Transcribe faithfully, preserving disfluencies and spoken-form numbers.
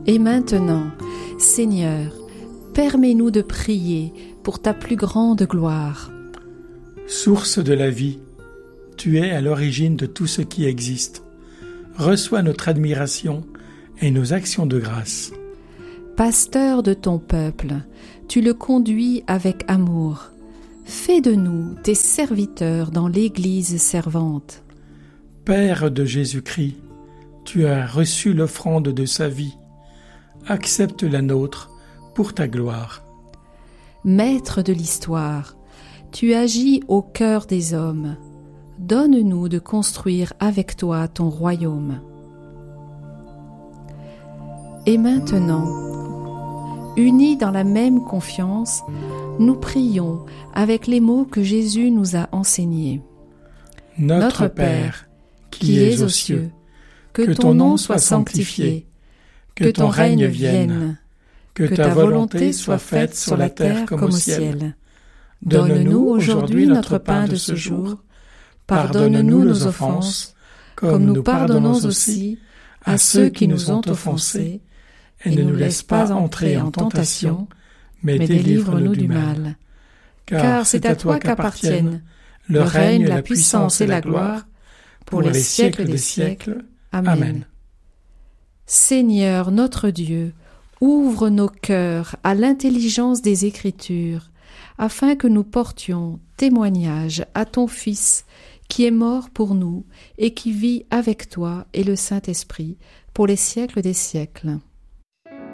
Et maintenant, Seigneur, permets-nous de prier pour ta plus grande gloire. Source de la vie, tu es à l'origine de tout ce qui existe. Reçois notre admiration et nos actions de grâce. Pasteur de ton peuple, tu le conduis avec amour. Fais de nous tes serviteurs dans l'Église servante. Père de Jésus-Christ, tu as reçu l'offrande de sa vie. Accepte la nôtre pour ta gloire. Maître de l'histoire, tu agis au cœur des hommes. Donne-nous de construire avec toi ton royaume. Et maintenant, unis dans la même confiance, nous prions avec les mots que Jésus nous a enseignés. Notre Père, qui es aux cieux, que ton nom soit sanctifié, que ton règne vienne, que ta volonté soit faite sur la terre comme au ciel. Donne-nous aujourd'hui notre pain de ce jour. Pardonne-nous nos offenses, comme nous pardonnons aussi à ceux qui nous ont offensés, et ne nous laisse pas entrer en tentation, mais délivre-nous du mal. Car c'est à toi qu'appartiennent le règne, la puissance et la gloire, pour les siècles des siècles. Amen. Seigneur notre Dieu, ouvre nos cœurs à l'intelligence des Écritures, afin que nous portions témoignage à ton Fils, qui est mort pour nous et qui vit avec toi et le Saint-Esprit pour les siècles des siècles.